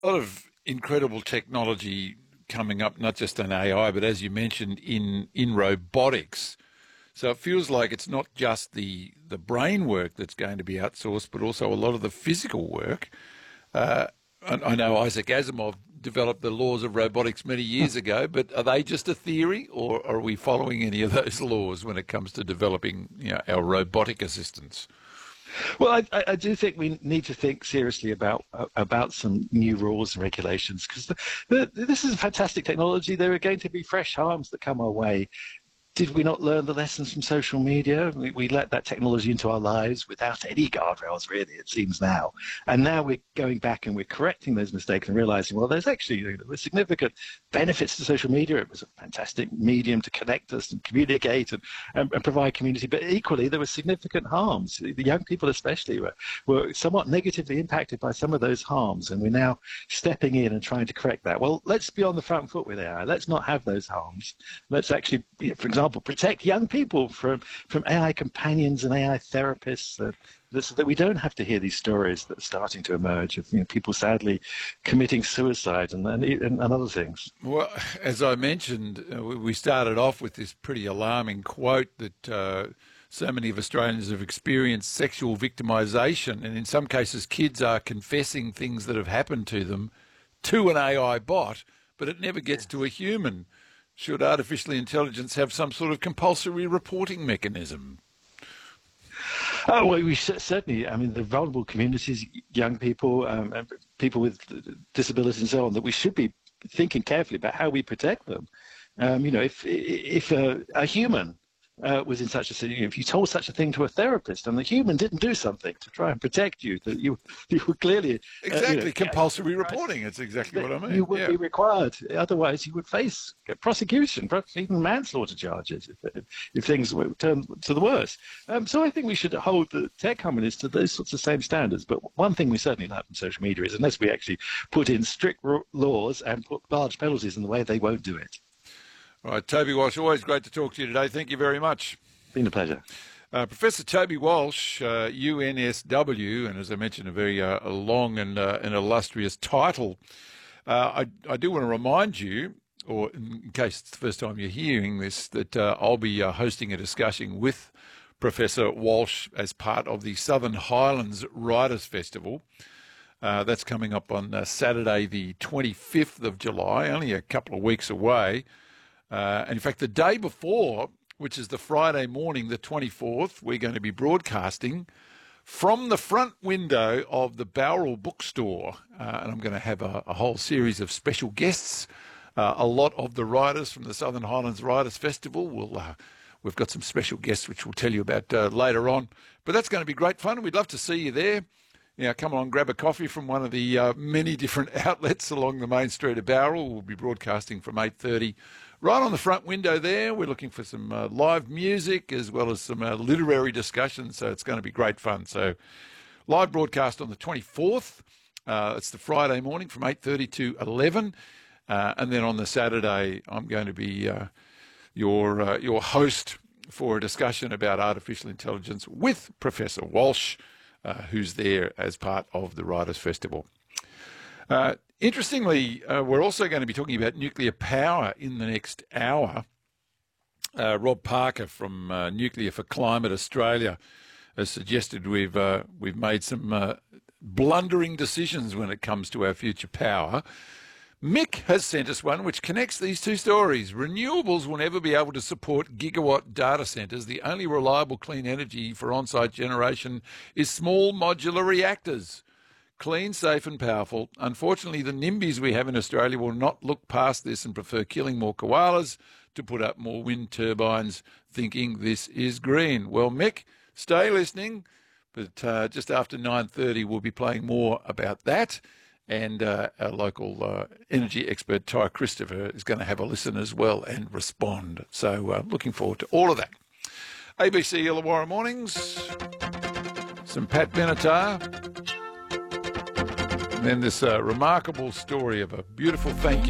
A lot of incredible technology coming up, not just in AI, but as you mentioned, in robotics. So it feels like it's not just the brain work that's going to be outsourced, but also a lot of the physical work. I know Isaac Asimov developed the laws of robotics many years ago, but are they just a theory, or are we following any of those laws when it comes to developing, our robotic assistants? Well, I do think we need to think seriously about some new rules and regulations because this is a fantastic technology. There are going to be fresh harms that come our way. Did we not learn the lessons from social media? We let that technology into our lives without any guardrails, really, it seems now. And now we're going back and we're correcting those mistakes and realizing, well, there's actually significant benefits to social media. It was a fantastic medium to connect us and communicate and provide community. But equally, there were significant harms. The young people especially were somewhat negatively impacted by some of those harms. And we're now stepping in and trying to correct that. Well, let's be on the front foot with AI. Let's not have those harms. Let's actually, for example, protect young people from AI companions and AI therapists, so that we don't have to hear these stories that are starting to emerge of people sadly committing suicide and other things. Well, as I mentioned, we started off with this pretty alarming quote that so many of Australians have experienced sexual victimisation, and in some cases kids are confessing things that have happened to them to an AI bot, but it never gets to a human. Should artificial intelligence have some sort of compulsory reporting mechanism? Oh, well, we certainly, I mean, the vulnerable communities, young people, and people with disabilities and so on, that we should be thinking carefully about how we protect them. If a human was in such a situation, if you told such a thing to a therapist and the human didn't do something to try and protect you, that you were clearly... Exactly, compulsory reporting, it's exactly what I mean. You would be required, otherwise you would face prosecution, perhaps even manslaughter charges if things were turned to the worst. So I think we should hold the tech companies to those sorts of same standards. But one thing we certainly learned from social media is unless we actually put in strict laws and put large penalties in the way, they won't do it. All right, Toby Walsh, always great to talk to you today. Thank you very much. Been a pleasure. Professor Toby Walsh, UNSW, and as I mentioned, a very long and an illustrious title. I do want to remind you, or in case it's the first time you're hearing this, that I'll be hosting a discussion with Professor Walsh as part of the Southern Highlands Writers' Festival. That's coming up on Saturday, the 25th of July, only a couple of weeks away. And in fact, the day before, which is the Friday morning, the 24th, we're going to be broadcasting from the front window of the Bowral Bookstore. And I'm going to have a whole series of special guests, a lot of the writers from the Southern Highlands Writers' Festival. We've got some special guests, which we'll tell you about later on. But that's going to be great fun. We'd love to see you there. Come along, grab a coffee from one of the many different outlets along the main street of Bowral. We'll be broadcasting from 8:30. Right on the front window there, we're looking for some live music as well as some literary discussion, so it's going to be great fun. So live broadcast on the 24th. It's the Friday morning from 8:30 to 11. And then on the Saturday, I'm going to be your host for a discussion about artificial intelligence with Professor Walsh, who's there as part of the Writers' Festival. Interestingly, we're also going to be talking about nuclear power in the next hour. Rob Parker from Nuclear for Climate Australia has suggested we've made some blundering decisions when it comes to our future power. Mick has sent us one which connects these two stories. Renewables will never be able to support gigawatt data centres. The only reliable clean energy for on-site generation is small modular reactors. Clean, safe and powerful. Unfortunately, the NIMBYs we have in Australia will not look past this and prefer killing more koalas to put up more wind turbines, thinking this is green. Well, Mick, stay listening, but just after 9:30 we'll be playing more about that. And our local energy expert, Ty Christopher, is going to have a listen as well and respond. So looking forward to all of that. ABC Illawarra Mornings, some Pat Benatar, and then this remarkable story of a beautiful thank you